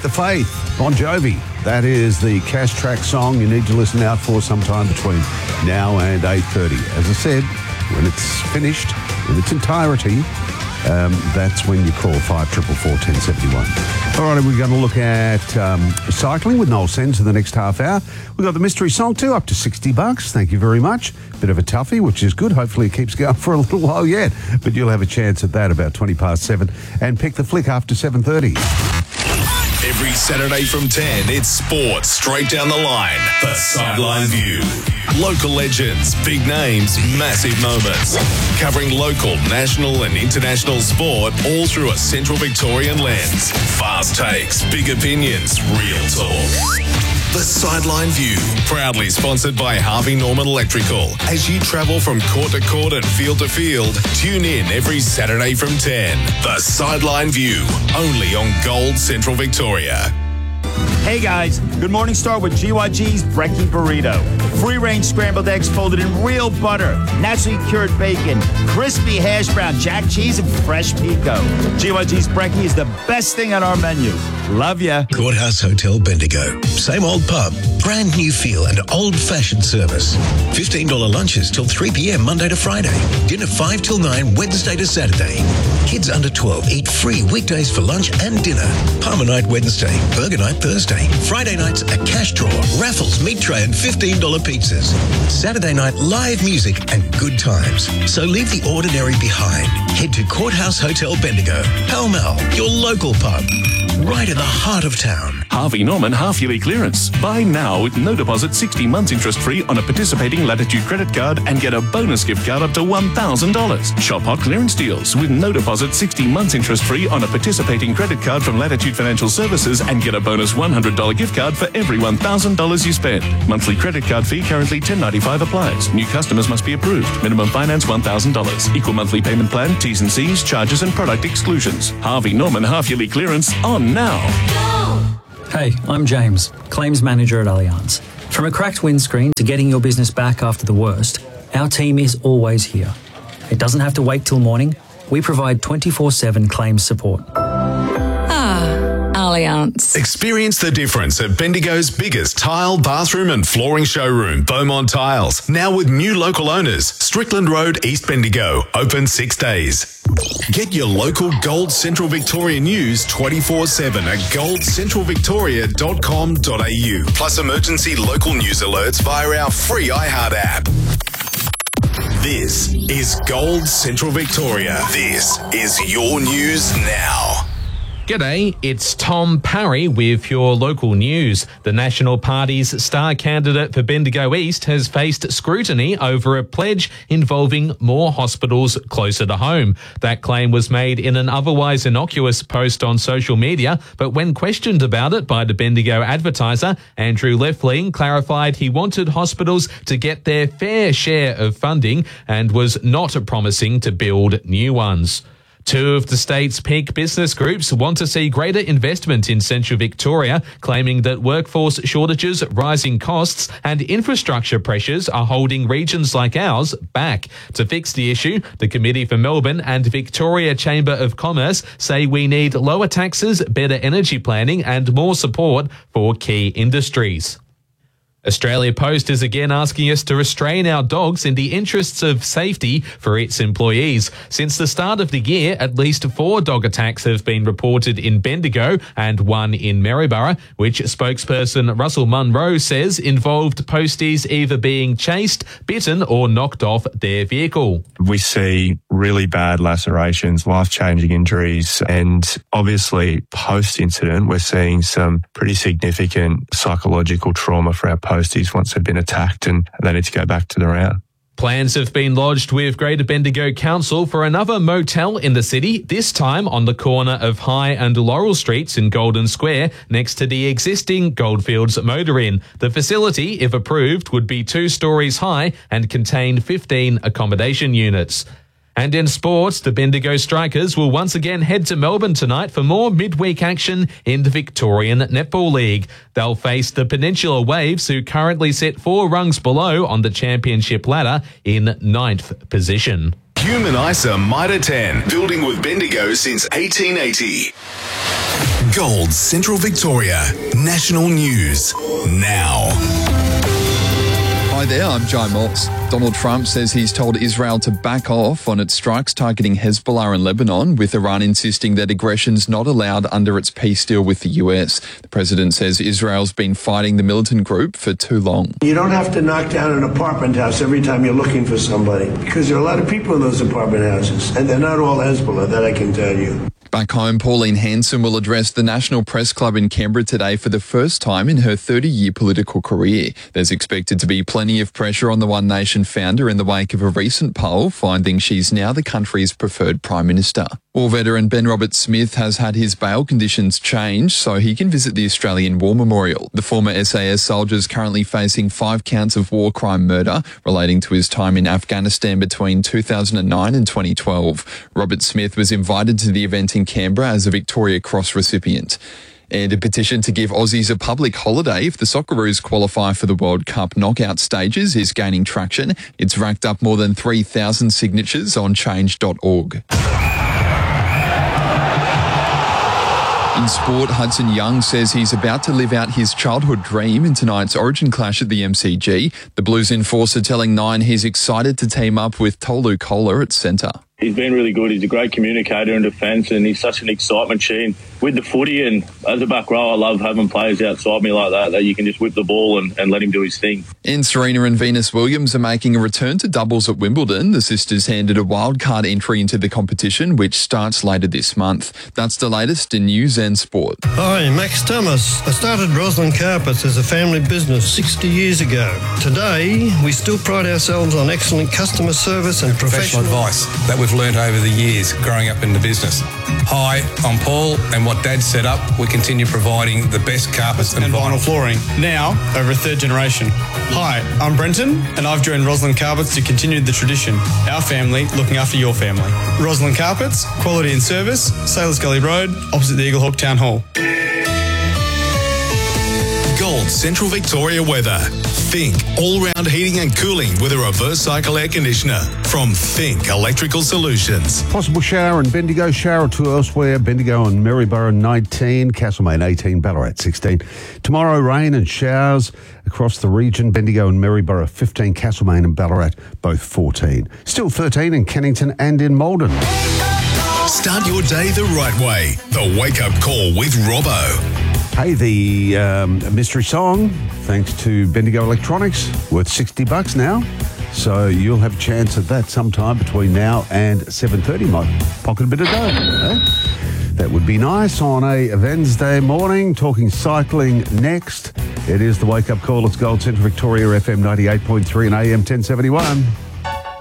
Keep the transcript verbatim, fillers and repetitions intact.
the Faith, Bon Jovi. That is the Cash Track song you need to listen out for sometime between now and eight thirty. As I said, when it's finished in its entirety, um, that's when you call five four four, one oh seven one. All right, we're going to look at um, cycling with Noel Sens in the next half hour. We've got the mystery song too, up to sixty bucks. Thank you very much. Bit of a toughie, which is good. Hopefully it keeps going for a little while yet. But you'll have a chance at that about twenty past seven. And pick the flick after seven thirty. Every Saturday from ten, it's sports straight down the line. The Sideline View. Local legends, big names, massive moments. Covering local, national and international sport all through a Central Victorian lens. Fast takes, big opinions, real talk. The Sideline View, proudly sponsored by Harvey Norman Electrical. As you travel from court to court and field to field, tune in every Saturday from ten. The Sideline View, only on Gold Central Victoria. Hey guys, Good Morning Star with G Y G's Brekkie Burrito. Free-range scrambled eggs folded in real butter, naturally cured bacon, crispy hash brown, jack cheese, and fresh pico. G Y G's Brekkie is the best thing on our menu. Love ya. Courthouse Hotel Bendigo. Same old pub, brand new feel and old-fashioned service. fifteen dollars lunches till three p.m. Monday to Friday. Dinner five till nine Wednesday to Saturday. Kids under twelve eat free weekdays for lunch and dinner. Palmer night Wednesday, burger night Thursday. Friday nights a cash draw, raffles, meat tray and fifteen dollars pizzas. Saturday night live music and good times. So leave the ordinary behind. Head to Courthouse Hotel Bendigo, Pall Mall, your local pub. Right in the heart of town. Harvey Norman half-yearly clearance. Buy now with no deposit, sixty months interest-free on a participating Latitude credit card and get a bonus gift card up to one thousand dollars. Shop hot clearance deals with no deposit, sixty months interest-free on a participating credit card from Latitude Financial Services and get a bonus one hundred dollars gift card for every one thousand dollars you spend. Monthly credit card fee currently ten dollars ninety-five applies. New customers must be approved. Minimum finance one thousand dollars. Equal monthly payment plan, T's and C's, charges and product exclusions. Harvey Norman half-yearly clearance on now. Hey, I'm James, Claims Manager at Allianz. From a cracked windscreen to getting your business back after the worst, our team is always here. It doesn't have to wait till morning. We provide twenty-four seven claims support. Ah, Allianz. Experience the difference at Bendigo's biggest tile, bathroom and flooring showroom, Beaumont Tiles. Now with new local owners, Strickland Road, East Bendigo. Open six days. Get your local Gold Central Victoria news twenty-four seven at gold central victoria dot com dot a u. Plus emergency local news alerts via our free iHeart app. This is Gold Central Victoria. This is your news now. G'day, it's Tom Parry with your local news. The National Party's star candidate for Bendigo East has faced scrutiny over a pledge involving more hospitals closer to home. That claim was made in an otherwise innocuous post on social media, but when questioned about it by the Bendigo Advertiser, Andrew Leffling clarified he wanted hospitals to get their fair share of funding and was not promising to build new ones. Two of the state's peak business groups want to see greater investment in Central Victoria, claiming that workforce shortages, rising costs and infrastructure pressures are holding regions like ours back. To fix the issue, the Committee for Melbourne and Victoria Chamber of Commerce say we need lower taxes, better energy planning and more support for key industries. Australia Post is again asking us to restrain our dogs in the interests of safety for its employees. Since the start of the year, at least four dog attacks have been reported in Bendigo and one in Maryborough, which spokesperson Russell Munro says involved posties either being chased, bitten or knocked off their vehicle. We see really bad lacerations, life-changing injuries, and obviously post-incident we're seeing some pretty significant psychological trauma for our posties once they've been attacked and they need to go back to the round. Plans have been lodged with Greater Bendigo Council for another motel in the city, this time on the corner of High and Laurel Streets in Golden Square, next to the existing Goldfields Motor Inn. The facility, if approved, would be two stories high and contain fifteen accommodation units. And in sports, the Bendigo Strikers will once again head to Melbourne tonight for more midweek action in the Victorian Netball League. They'll face the Peninsula Waves, who currently sit four rungs below on the championship ladder in ninth position. Human I S A Mitre ten, building with Bendigo since eighteen eighty. Gold Central Victoria. National News. Now. Hi there, I'm Jai Moss. Donald Trump says he's told Israel to back off on its strikes targeting Hezbollah in Lebanon, with Iran insisting that aggression's not allowed under its peace deal with the U S. The president says Israel's been fighting the militant group for too long. You don't have to knock down an apartment house every time you're looking for somebody, because there are a lot of people in those apartment houses, and they're not all Hezbollah, that I can tell you. Back home, Pauline Hanson will address the National Press Club in Canberra today for the first time in her thirty-year political career. There's expected to be plenty of pressure on the One Nation founder in the wake of a recent poll finding she's now the country's preferred Prime Minister. War veteran Ben Roberts-Smith has had his bail conditions changed so he can visit the Australian War Memorial. The former S A S soldier is currently facing five counts of war crime murder relating to his time in Afghanistan between two thousand nine and twenty twelve. Roberts-Smith was invited to the event in Canberra as a Victoria Cross recipient. And a petition to give Aussies a public holiday if the Socceroos qualify for the World Cup knockout stages is gaining traction. It's racked up more than three thousand signatures on change dot org. In sport, Hudson Young says he's about to live out his childhood dream in tonight's Origin clash at the M C G. The Blues enforcer telling Nine he's excited to team up with Tolu Kola at centre. He's been really good. He's a great communicator in defence, and he's such an excitement machine with the footy. And as a back row, I love having players outside me like that, that you can just whip the ball and, and let him do his thing. And Serena and Venus Williams are making a return to doubles at Wimbledon. The sisters handed a wildcard entry into the competition, which starts later this month. That's the latest in news and sport. Hi, Max Thomas. I started Roslyn Carpets as a family business sixty years ago. Today, we still pride ourselves on excellent customer service and professional, professional advice that we've learned over the years growing up in the business. Hi, I'm Paul, and what Dad set up, we continue providing the best carpets and, and vinyl. vinyl flooring, now over a third generation. Hi, I'm Brenton, and I've joined Roslyn Carpets to continue the tradition. Our family looking after your family. Roslyn Carpets, quality and service, Sailors Gully Road, opposite the Eaglehawk Town Hall. Gold Central Victoria weather. Think all-round heating and cooling with a reverse cycle air conditioner from Think Electrical Solutions. Possible shower in Bendigo, shower or two elsewhere. Bendigo and Maryborough nineteen, Castlemaine eighteen, Ballarat sixteen. Tomorrow, rain and showers across the region. Bendigo and Maryborough fifteen, Castlemaine and Ballarat both fourteen. Still thirteen in Kennington and in Maldon. Start your day the right way. The Wake Up Call with Robbo. Hey, the um, mystery song, thanks to Bendigo Electronics, worth sixty bucks now. So you'll have a chance at that sometime between now and seven thirty. Might pocket a bit of dough. Eh? That would be nice on a Wednesday morning. Talking cycling next. It is the Wake Up Call. It's Gold Central Victoria, F M ninety-eight point three and A M ten seventy-one.